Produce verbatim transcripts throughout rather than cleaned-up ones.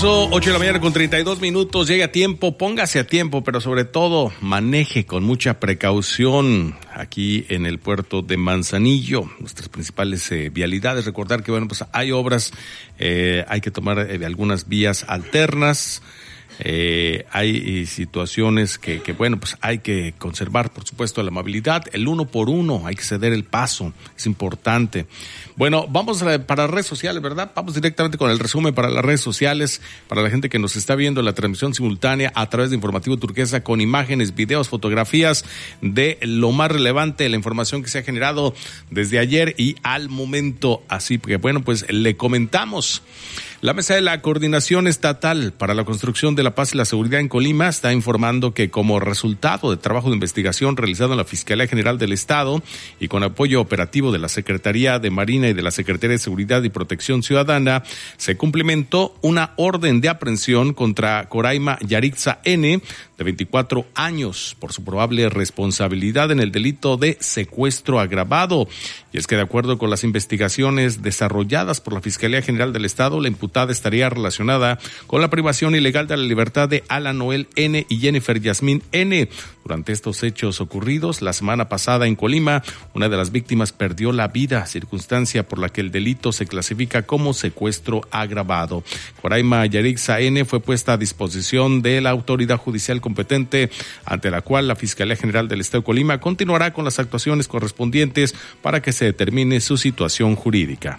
ocho de la mañana con treinta y dos minutos, llegue a tiempo, póngase a tiempo, pero sobre todo maneje con mucha precaución aquí en el puerto de Manzanillo, nuestras principales eh, vialidades. Recordar que bueno, pues hay obras, eh, hay que tomar eh, algunas vías alternas. Eh, hay situaciones que, que, bueno, pues hay que conservar, por supuesto, la amabilidad, el uno por uno, hay que ceder el paso, es importante. Bueno, vamos a, para redes sociales, ¿verdad? Vamos directamente con el resumen para las redes sociales, para la gente que nos está viendo la transmisión simultánea a través de Informativo Turquesa con imágenes, videos, fotografías de lo más relevante, la información que se ha generado desde ayer y al momento. Así que, bueno, pues le comentamos. La Mesa de la Coordinación Estatal para la Construcción de la Paz y la Seguridad en Colima está informando que como resultado de trabajo de investigación realizado en la Fiscalía General del Estado y con apoyo operativo de la Secretaría de Marina y de la Secretaría de Seguridad y Protección Ciudadana, se cumplimentó una orden de aprehensión contra Coraima Yarixa N., de veinticuatro años, por su probable responsabilidad en el delito de secuestro agravado. Y es que de acuerdo con las investigaciones desarrolladas por la Fiscalía General del Estado, la imputada estaría relacionada con la privación ilegal de la libertad de Alan Noel N. y Jennifer Yasmín N. Durante estos hechos ocurridos la semana pasada en Colima, una de las víctimas perdió la vida, circunstancia por la que el delito se clasifica como secuestro agravado. Coraima Yarixa N. fue puesta a disposición de la autoridad judicial competente, ante la cual la Fiscalía General del Estado de Colima continuará con las actuaciones correspondientes para que se determine su situación jurídica.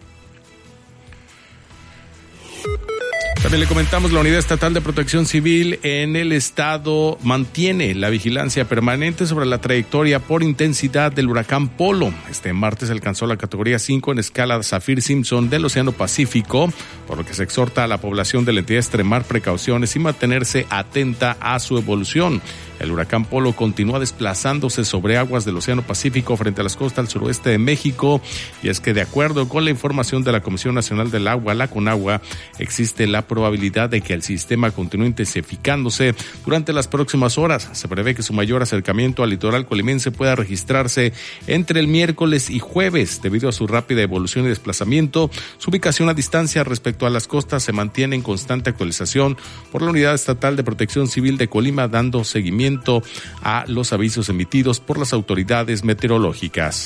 También le comentamos, la Unidad Estatal de Protección Civil en el estado mantiene la vigilancia permanente sobre la trayectoria por intensidad del huracán Polo. Este martes alcanzó la categoría cinco en escala Saffir-Simpson del Océano Pacífico, por lo que se exhorta a la población de la entidad a extremar precauciones y mantenerse atenta a su evolución. El huracán Polo continúa desplazándose sobre aguas del Océano Pacífico frente a las costas del suroeste de México, y es que de acuerdo con la información de la Comisión Nacional del Agua, la CONAGUA, existe la probabilidad de que el sistema continúe intensificándose durante las próximas horas. Se prevé que su mayor acercamiento al litoral colimense pueda registrarse entre el miércoles y jueves. Debido a su rápida evolución y desplazamiento, su ubicación a distancia respecto a las costas se mantiene en constante actualización por la Unidad Estatal de Protección Civil de Colima, dando seguimiento a los avisos emitidos por las autoridades meteorológicas.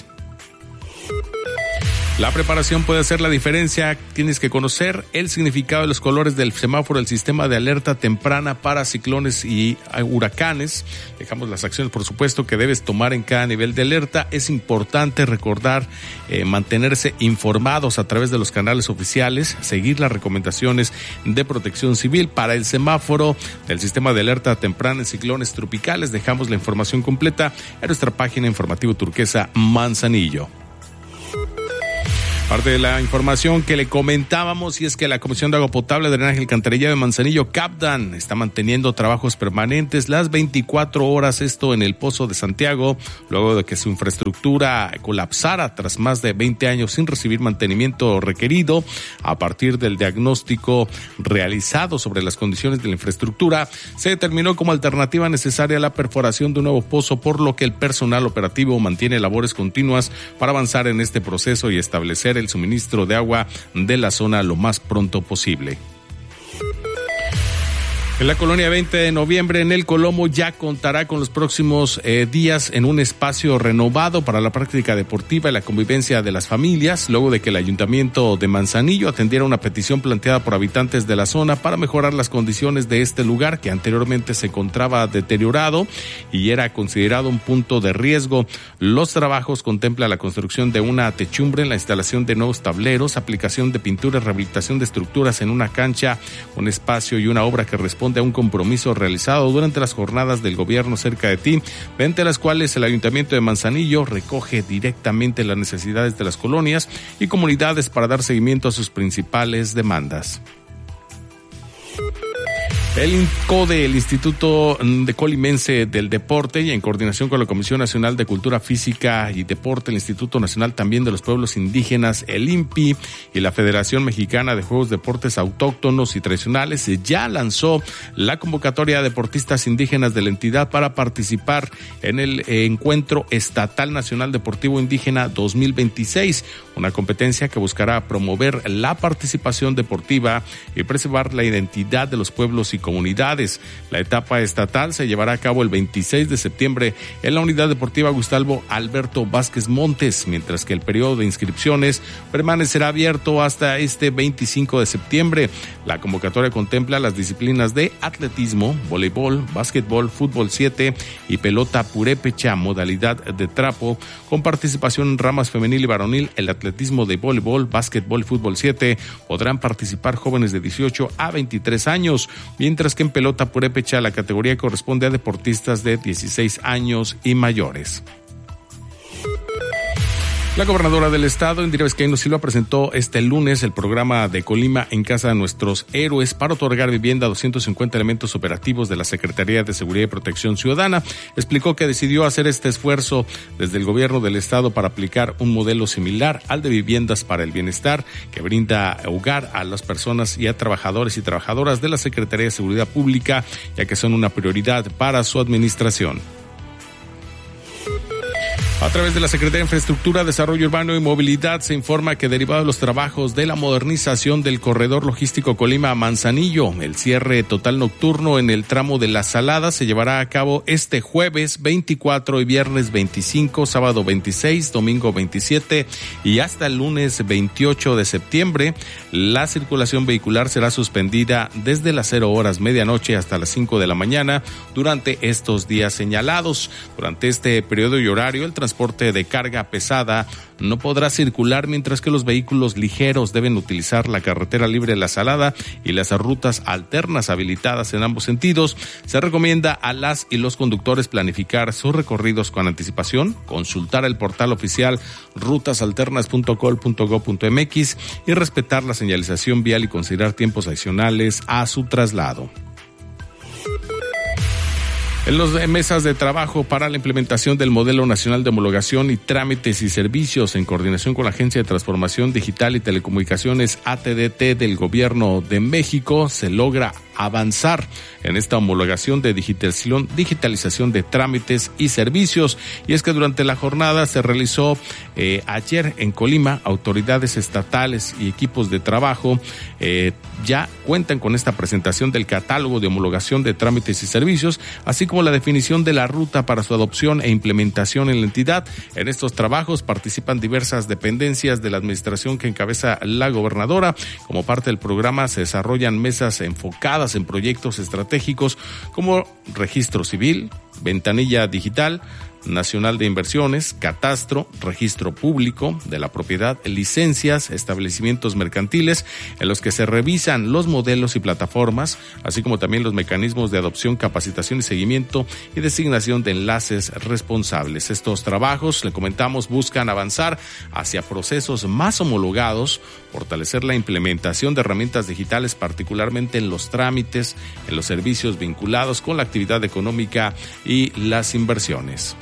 La preparación puede hacer la diferencia. Tienes que conocer el significado de los colores del semáforo del sistema de alerta temprana para ciclones y huracanes. Dejamos las acciones, por supuesto, que debes tomar en cada nivel de alerta. Es importante recordar eh, mantenerse informados a través de los canales oficiales, seguir las recomendaciones de Protección Civil. Para el semáforo del sistema de alerta temprana en ciclones tropicales, dejamos la información completa en nuestra página Informativo Turquesa Manzanillo. Parte de la información que le comentábamos, y es que la Comisión de Agua Potable, Drenaje y Alcantarillado de Manzanillo, CAPDAN, está manteniendo trabajos permanentes las veinticuatro horas, esto en el Pozo de Santiago, luego de que su infraestructura colapsara tras más de veinte años sin recibir mantenimiento requerido. A partir del diagnóstico realizado sobre las condiciones de la infraestructura, se determinó como alternativa necesaria la perforación de un nuevo pozo, por lo que el personal operativo mantiene labores continuas para avanzar en este proceso y establecer el suministro de agua de la zona lo más pronto posible. En la colonia veinte de noviembre, en el Colomo, ya contará con los próximos eh, días en un espacio renovado para la práctica deportiva y la convivencia de las familias, luego de que el Ayuntamiento de Manzanillo atendiera una petición planteada por habitantes de la zona para mejorar las condiciones de este lugar, que anteriormente se encontraba deteriorado y era considerado un punto de riesgo. Los trabajos contemplan la construcción de una techumbre, la instalación de nuevos tableros, aplicación de pintura, rehabilitación de estructuras en una cancha, un espacio y una obra que responde a un compromiso realizado durante las jornadas del gobierno cerca de ti, mediante las cuales el Ayuntamiento de Manzanillo recoge directamente las necesidades de las colonias y comunidades para dar seguimiento a sus principales demandas. El INCODE, el Instituto de Colimense del Deporte, y en coordinación con la Comisión Nacional de Cultura Física y Deporte, el Instituto Nacional también de los Pueblos Indígenas, el I N P I y la Federación Mexicana de Juegos Deportes Autóctonos y Tradicionales, ya lanzó la convocatoria a deportistas indígenas de la entidad para participar en el Encuentro Estatal Nacional Deportivo Indígena dos mil veintiséis, una competencia que buscará promover la participación deportiva y preservar la identidad de los pueblos y comunidades. La etapa estatal se llevará a cabo el veintiséis de septiembre en la Unidad Deportiva Gustavo Alberto Vázquez Montes, mientras que el periodo de inscripciones permanecerá abierto hasta este veinticinco de septiembre. La convocatoria contempla las disciplinas de atletismo, voleibol, básquetbol, fútbol siete y pelota purépecha, modalidad de trapo, con participación en ramas femenil y varonil. El atletismo de voleibol, básquetbol y fútbol siete podrán participar jóvenes de dieciocho a veintitrés años, mientras que en pelota purépecha la categoría corresponde a deportistas de dieciséis años y mayores. La gobernadora del estado, Indira Vizcaíno Silva, presentó este lunes el programa de Colima en Casa de Nuestros Héroes para otorgar vivienda a doscientos cincuenta elementos operativos de la Secretaría de Seguridad y Protección Ciudadana. Explicó que decidió hacer este esfuerzo desde el gobierno del estado para aplicar un modelo similar al de Viviendas para el Bienestar, que brinda hogar a las personas y a trabajadores y trabajadoras de la Secretaría de Seguridad Pública, ya que son una prioridad para su administración. A través de la Secretaría de Infraestructura, Desarrollo Urbano y Movilidad se informa que derivado de los trabajos de la modernización del corredor logístico Colima-Manzanillo, el cierre total nocturno en el tramo de La Salada se llevará a cabo este jueves veinticuatro y viernes veinticinco, sábado veintiséis, domingo veintisiete y hasta el lunes veintiocho de septiembre. La circulación vehicular será suspendida desde las cero horas medianoche hasta las cinco de la mañana durante estos días señalados. Durante este periodo y horario, el transporte de carga pesada no podrá circular, mientras que los vehículos ligeros deben utilizar la carretera libre de La Salada y las rutas alternas habilitadas en ambos sentidos. Se recomienda a las y los conductores planificar sus recorridos con anticipación, consultar el portal oficial rutas alternas punto col punto gob punto mx y respetar la señalización vial y considerar tiempos adicionales a su traslado. En las mesas de trabajo para la implementación del Modelo Nacional de Homologación y Trámites y Servicios, en coordinación con la Agencia de Transformación Digital y Telecomunicaciones A T D T del Gobierno de México, se logra avanzar en esta homologación de digitalización, digitalización de trámites y servicios. Y es que durante la jornada se realizó eh, ayer en Colima, autoridades estatales y equipos de trabajo eh, ya cuentan con esta presentación del catálogo de homologación de trámites y servicios, así como la definición de la ruta para su adopción e implementación en la entidad. En estos trabajos participan diversas dependencias de la administración que encabeza la gobernadora. Como parte del programa se desarrollan mesas enfocadas en proyectos estratégicos como registro civil, ventanilla digital, nacional de inversiones, catastro, registro público de la propiedad, licencias, establecimientos mercantiles, en los que se revisan los modelos y plataformas, así como también los mecanismos de adopción, capacitación y seguimiento y designación de enlaces responsables. Estos trabajos, le comentamos, buscan avanzar hacia procesos más homologados, fortalecer la implementación de herramientas digitales, particularmente en los trámites, en los servicios vinculados con la actividad económica y las inversiones.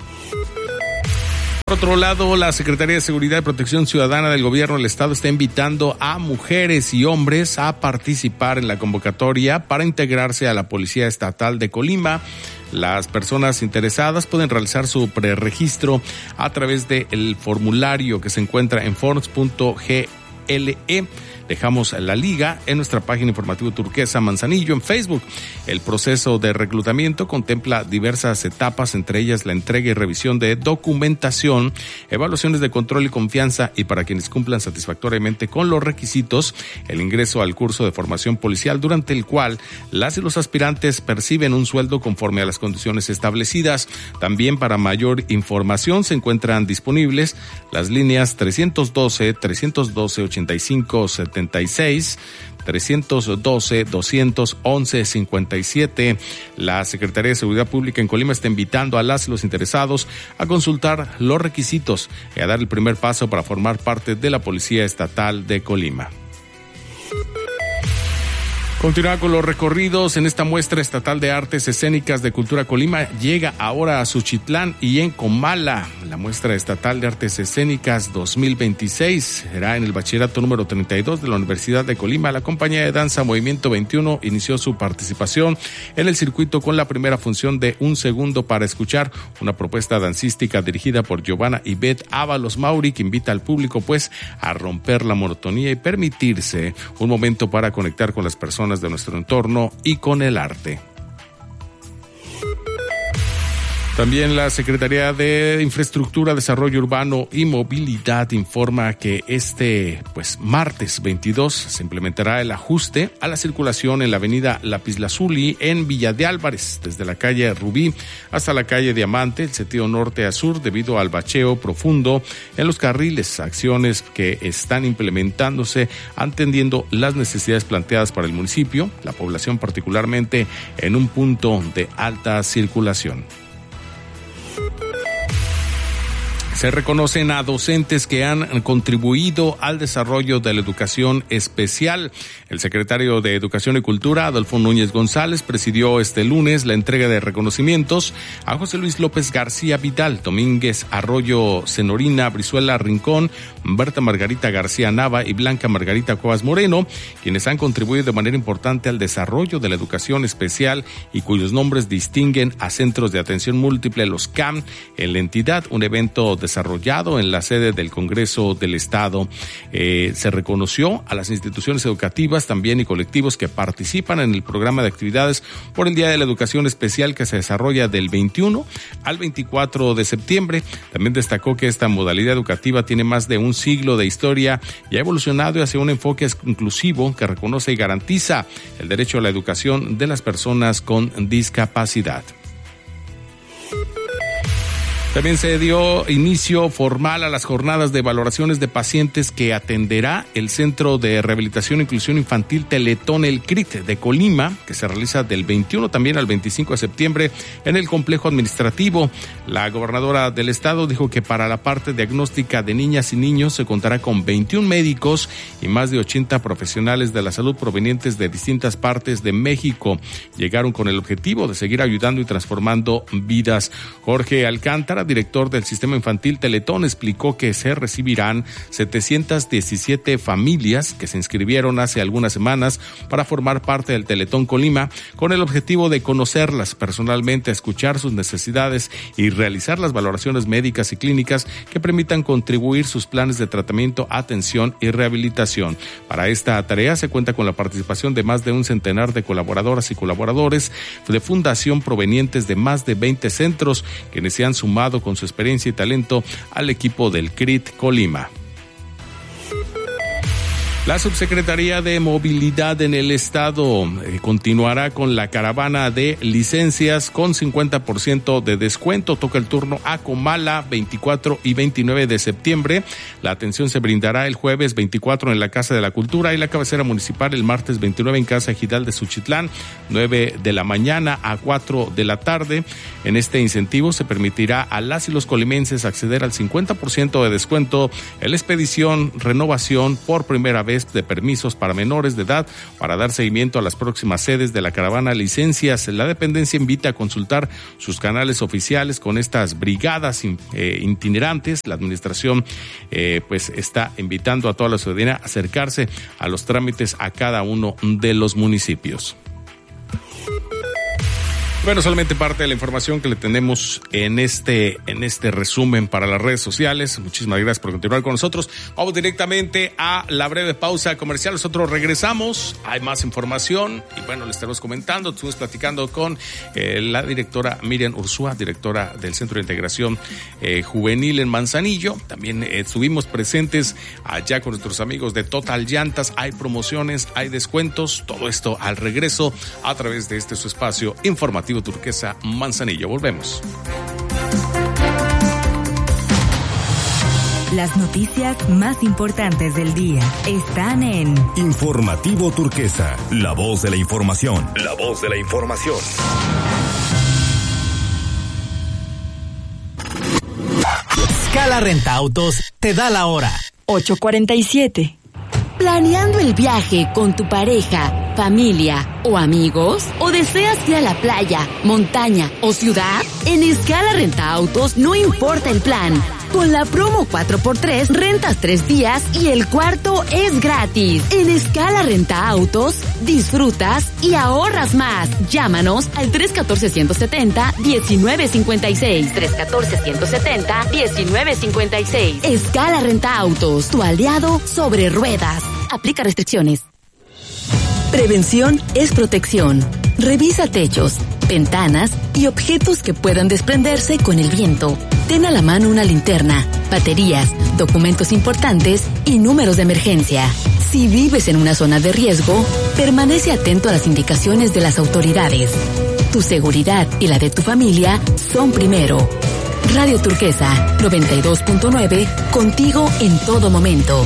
Por otro lado, la Secretaría de Seguridad y Protección Ciudadana del Gobierno del Estado está invitando a mujeres y hombres a participar en la convocatoria para integrarse a la Policía Estatal de Colima. Las personas interesadas pueden realizar su preregistro a través del formulario que se encuentra en forms punto g l e. Dejamos la liga en nuestra página informativa Turquesa Manzanillo en Facebook. El proceso de reclutamiento contempla diversas etapas, entre ellas la entrega y revisión de documentación, evaluaciones de control y confianza, y para quienes cumplan satisfactoriamente con los requisitos, el ingreso al curso de formación policial, durante el cual las y los aspirantes perciben un sueldo conforme a las condiciones establecidas. También, para mayor información, se encuentran disponibles las líneas trescientos doce, trescientos doce, ochenta y cinco, setenta y seis, trescientos doce, doscientos once, cincuenta y siete. La Secretaría de Seguridad Pública en Colima está invitando a las y los interesados a consultar los requisitos y a dar el primer paso para formar parte de la Policía Estatal de Colima. Continúa con los recorridos en esta muestra estatal de artes escénicas de Cultura Colima. Llega ahora a Suchitlán y en Comala. La muestra estatal de artes escénicas dos mil veintiséis será en el bachillerato número treinta y dos de la Universidad de Colima. La compañía de danza Movimiento veintiuno inició su participación en el circuito con la primera función de Un Segundo para Escuchar, una propuesta dancística dirigida por Giovanna Ivette Ábalos Mauri, que invita al público pues a romper la monotonía y permitirse un momento para conectar con las personas de nuestro entorno y con el arte. También la Secretaría de Infraestructura, Desarrollo Urbano y Movilidad informa que este pues martes veintidós se implementará el ajuste a la circulación en la avenida Lapislázuli en Villa de Álvarez, desde la calle Rubí hasta la calle Diamante, el sentido norte a sur, debido al bacheo profundo en los carriles, acciones que están implementándose atendiendo las necesidades planteadas para el municipio, la población particularmente en un punto de alta circulación. Se reconocen a docentes que han contribuido al desarrollo de la educación especial. El secretario de Educación y Cultura, Adolfo Núñez González, presidió este lunes la entrega de reconocimientos a José Luis López García Vidal, Domínguez Arroyo Cenorina, Brizuela Rincón, Berta Margarita García Nava y Blanca Margarita Cuevas Moreno, quienes han contribuido de manera importante al desarrollo de la educación especial y cuyos nombres distinguen a Centros de Atención Múltiple, los C A M, en la entidad, un evento desarrollado en la sede del Congreso del Estado. Eh, se reconoció a las instituciones educativas también y colectivos que participan en el programa de actividades por el Día de la Educación Especial, que se desarrolla del veintiuno al veinticuatro de septiembre. También destacó que esta modalidad educativa tiene más de un siglo de historia y ha evolucionado hacia un enfoque inclusivo que reconoce y garantiza el derecho a la educación de las personas con discapacidad. También se dio inicio formal a las jornadas de valoraciones de pacientes que atenderá el Centro de Rehabilitación e Inclusión Infantil Teletón, el C R I T de Colima, que se realiza del veintiuno también al veinticinco de septiembre en el complejo administrativo. La gobernadora del estado dijo que para la parte diagnóstica de niñas y niños se contará con veintiún médicos y más de ochenta profesionales de la salud provenientes de distintas partes de México. Llegaron con el objetivo de seguir ayudando y transformando vidas. Jorge Alcántara, director del Sistema Infantil Teletón, explicó que se recibirán setecientas diecisiete familias que se inscribieron hace algunas semanas para formar parte del Teletón Colima, con el objetivo de conocerlas personalmente, escuchar sus necesidades y realizar las valoraciones médicas y clínicas que permitan contribuir sus planes de tratamiento, atención y rehabilitación. Para esta tarea se cuenta con la participación de más de un centenar de colaboradoras y colaboradores de fundación provenientes de más de veinte centros, quienes se han sumado con su experiencia y talento al equipo del C R I T Colima. La Subsecretaría de Movilidad en el Estado eh, continuará con la caravana de licencias con cincuenta por ciento de descuento. Toca el turno a Comala, veinticuatro y veintinueve de septiembre. La atención se brindará el jueves veinticuatro en la Casa de la Cultura y la cabecera municipal el martes veintinueve en Casa Ejidal de Suchitlán, nueve de la mañana a cuatro de la tarde. En este incentivo se permitirá a las y los colimenses acceder al cincuenta por ciento de descuento en la expedición, renovación por primera vez de permisos para menores de edad. Para dar seguimiento a las próximas sedes de la caravana licencias, la dependencia invita a consultar sus canales oficiales con estas brigadas eh, itinerantes. La administración eh, pues está invitando a toda la ciudadanía a acercarse a los trámites a cada uno de los municipios. Bueno, solamente parte de la información que le tenemos en este en este resumen para las redes sociales. Muchísimas gracias por continuar con nosotros. Vamos directamente a la breve pausa comercial. Nosotros regresamos. Hay más información y bueno, le estaremos comentando. Estuvimos platicando con eh, la directora Miriam Ursúa, directora del Centro de Integración eh, Juvenil en Manzanillo. También eh, estuvimos presentes allá con nuestros amigos de Total Llantas. Hay promociones, hay descuentos. Todo esto al regreso a través de este su espacio informativo Turquesa Manzanillo. Volvemos. Las noticias más importantes del día están en Informativo Turquesa, la voz de la información. La voz de la información. Scala Renta Autos te da la hora. ocho cuarenta y siete. Planeando el viaje con tu pareja familia o amigos? ¿O deseas ir a la playa, montaña o ciudad? En Escala Renta Autos no importa el plan. Con la promo cuatro por tres, rentas tres días y el cuarto es gratis. En Escala Renta Autos, disfrutas y ahorras más. Llámanos al tres uno cuatro, uno siete cero, uno nueve cinco seis. tres uno cuatro, uno siete cero, uno nueve cinco seis. Escala Renta Autos, tu aliado sobre ruedas. Aplica restricciones. Prevención es protección. Revisa techos, ventanas y objetos que puedan desprenderse con el viento. Ten a la mano una linterna, baterías, documentos importantes y números de emergencia. Si vives en una zona de riesgo, permanece atento a las indicaciones de las autoridades. Tu seguridad y la de tu familia son primero. Radio Turquesa noventa y dos punto nueve, contigo en todo momento.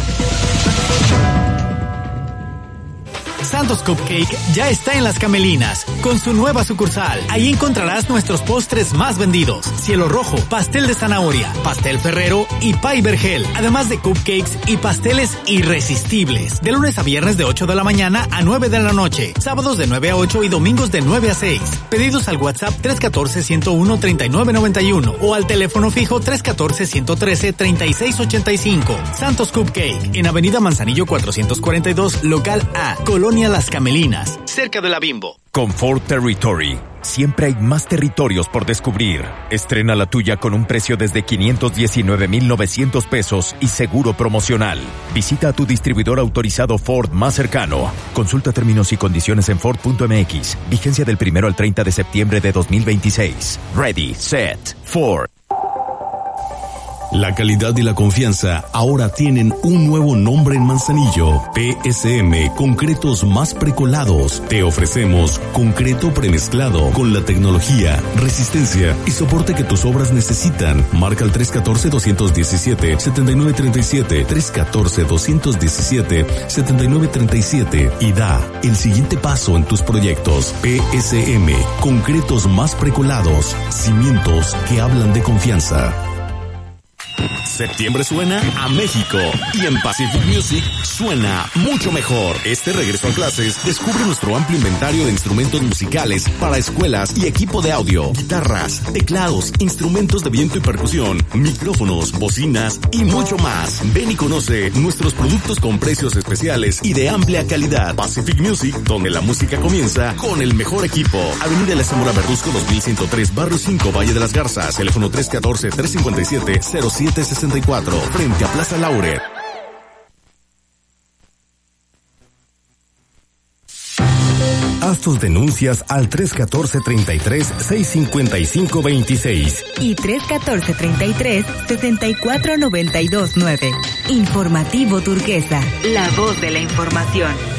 Santos Cupcake ya está en Las Camelinas, con su nueva sucursal. Ahí encontrarás nuestros postres más vendidos: cielo rojo, pastel de zanahoria, pastel ferrero y pie vergel, además de cupcakes y pasteles irresistibles. De lunes a viernes de ocho de la mañana a nueve de la noche, sábados de nueve a ocho y domingos de nueve a seis. Pedidos al WhatsApp tres uno cuatro, uno cero uno, tres nueve nueve uno o al teléfono fijo tres uno cuatro, uno uno tres, tres seis ocho cinco. Santos Cupcake, en Avenida Manzanillo cuatrocientos cuarenta y dos, local A, Colonia Las Camelinas, cerca de la Bimbo. Confort Territory. Siempre hay más territorios por descubrir. Estrena la tuya con un precio desde quinientos diecinueve mil novecientos pesos y seguro promocional. Visita a tu distribuidor autorizado Ford más cercano. Consulta términos y condiciones en Ford punto M X. Vigencia del primero al treinta de septiembre de dos mil veintiséis. Ready, set, Ford. La calidad y la confianza ahora tienen un nuevo nombre en Manzanillo. P S M Concretos Más Precolados. Te ofrecemos concreto premezclado con la tecnología, resistencia y soporte que tus obras necesitan. Marca el tres uno cuatro, dos uno siete, siete nueve tres siete, tres uno cuatro, dos uno siete, siete nueve tres siete y da el siguiente paso en tus proyectos. P S M Concretos Más Precolados. Cimientos que hablan de confianza. Septiembre suena a México y en Pacific Music suena mucho mejor. Este regreso a clases descubre nuestro amplio inventario de instrumentos musicales para escuelas y equipo de audio, guitarras, teclados, instrumentos de viento y percusión, micrófonos, bocinas y mucho más. Ven y conoce nuestros productos con precios especiales y de amplia calidad. Pacific Music, donde la música comienza con el mejor equipo. Avenida La Zamora Verduzco dos mil ciento tres, Barrio cinco, Valle de las Garzas. Teléfono tres uno cuatro, tres cinco siete, cero siete seis cuatro, frente a Plaza Laure. Haz tus denuncias al tres uno cuatro, treinta y tres, seis cincuenta y cinco veintiséis y tres uno cuatro, treinta y tres, sesenta y cuatro noventa y dos nueve. Informativo Turquesa, la voz de la información.